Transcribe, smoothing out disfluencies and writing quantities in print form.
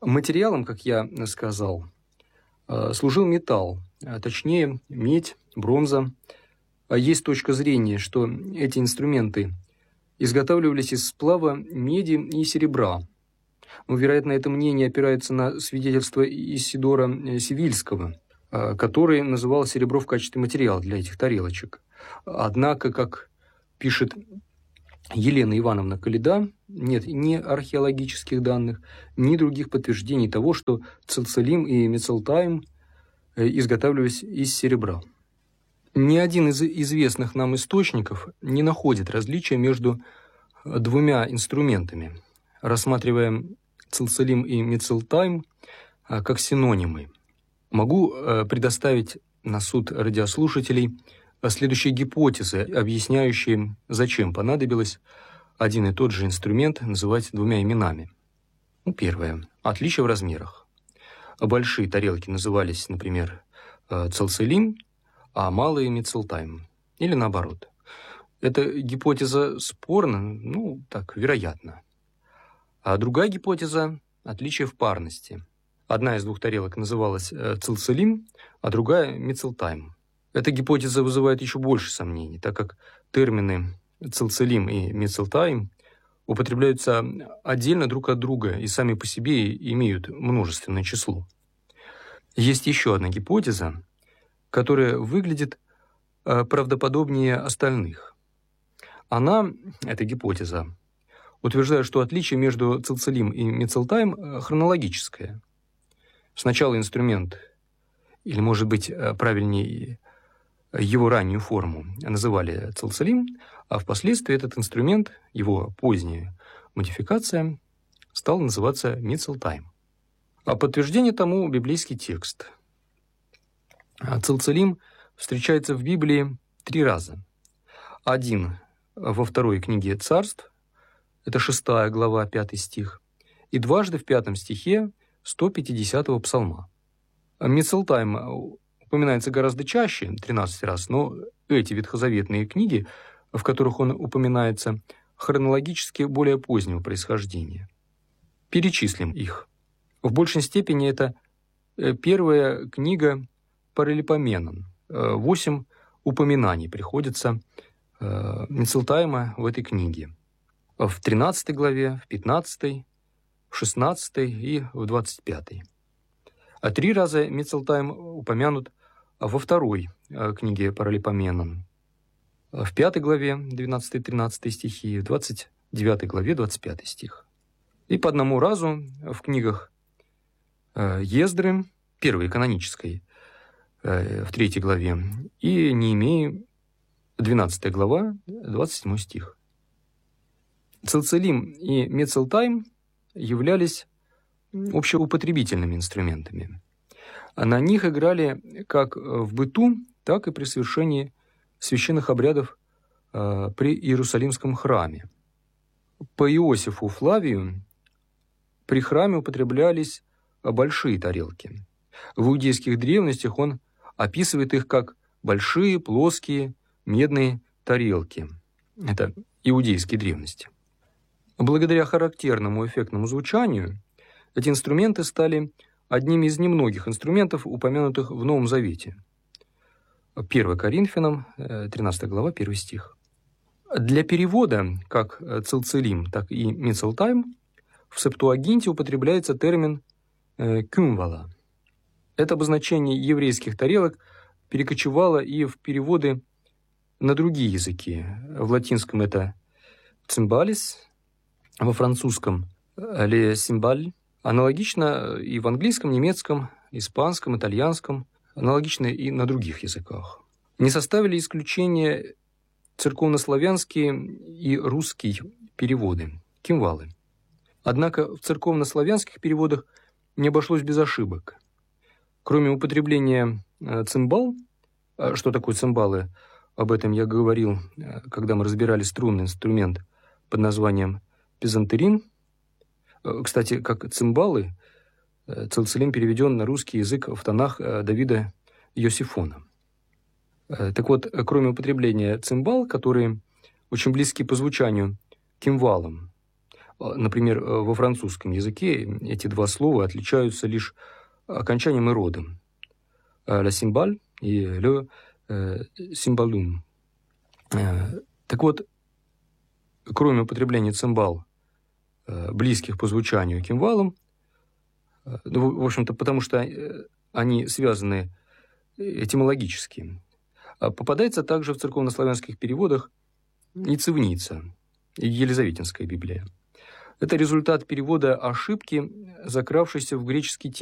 Материалом, как я сказал, служил металл, точнее медь, бронза. Есть точка зрения, что эти инструменты изготавливались из сплава меди и серебра. Вероятно, это мнение опирается на свидетельство Исидора Севильского, который называл серебро в качестве материала для этих тарелочек. Однако, как пишет Елена Ивановна Каледа, нет ни археологических данных, ни других подтверждений того, что цилцилим и мецилтаим изготавливались из серебра. Ни один из известных нам источников не находит различия между двумя инструментами, рассматривая цилцилим и мецилтаим как синонимы. Могу предоставить на суд радиослушателей следующие гипотезы, объясняющие, зачем понадобилось один и тот же инструмент называть двумя именами. Первое. Отличие в размерах. Большие тарелки назывались, например, цилцилим, а малые мецилтаим. Или наоборот. Эта гипотеза спорна, вероятно. А другая гипотеза – отличие в парности. Одна из двух тарелок называлась цилцилим, а другая – мецилтаим. Эта гипотеза вызывает еще больше сомнений, так как термины цилцилим и мецилтаим употребляются отдельно друг от друга и сами по себе имеют множественное число. Есть еще одна гипотеза, которая выглядит правдоподобнее остальных. Эта гипотеза, утверждает, что отличие между цилцилим и мецилтаим хронологическое. Сначала инструмент, или, может быть, правильнее, его раннюю форму называли цилцилим, а впоследствии этот инструмент, его поздняя модификация, стал называться мецилтаим. А подтверждение тому библейский текст. Цилцилим встречается в Библии 3 раза. Один во 2 книге Царств, это 6 глава, 5 стих, и дважды в 5 стихе 150-го псалма. Мецилтаим упоминается гораздо чаще, 13 раз, но эти ветхозаветные книги, в которых он упоминается, хронологически более позднего происхождения. Перечислим их. В большей степени это первая книга Паралипоменон. 8 упоминаний приходится мецилтаима в этой книге. В 13 главе, в 15, в 16 и в 25. А 3 раза мецилтаим упомянут во 2 книге Паралипоменон. В 5 главе 12-13 стихи, в 29 главе 25 стих. И по одному разу в книгах Ездры, 1 канонической, в 3 главе, и Неемии, 12 глава, 27 стих. Цилцилим и мецилтаим являлись общеупотребительными инструментами. На них играли как в быту, так и при совершении священных обрядов при Иерусалимском храме. По Иосифу Флавию при храме употреблялись большие тарелки. В иудейских древностях он описывает их как большие, плоские, медные тарелки. Это иудейские древности. Благодаря характерному эффектному звучанию эти инструменты стали одними из немногих инструментов, упомянутых в Новом Завете. 1 Коринфянам, 13 глава, 1 стих. Для перевода как цилцилим, так и мецилтаим в Септуагинте употребляется термин «кюмвала». Это обозначение еврейских тарелок перекочевало и в переводы на другие языки. В латинском это «цимбалис», во французском «ле симбаль», аналогично и в английском, немецком, испанском, итальянском, аналогично и на других языках. Не составили исключения церковнославянские и русские переводы, кимвалы. Однако в церковнославянских переводах не обошлось без ошибок. Кроме употребления цимбал, что такое цимбалы, об этом я говорил, когда мы разбирали струнный инструмент под названием пизантерин. Кстати, как цимбалы, цилцилим переведен на русский язык в тонах Давида Йосифона. Так вот, кроме употребления цимбал, которые очень близки по звучанию к кимвалам, Например, во французском языке эти два слова отличаются лишь окончанием и родом. «La cymbale» и «le cymbalum». Так вот, кроме употребления цимбал, близких по звучанию к кимвалам, в общем-то, потому что они связаны этимологически, попадается также в церковнославянских переводах ницевница и Елизаветинская Библия. Это результат перевода ошибки, закравшейся в греческий текст.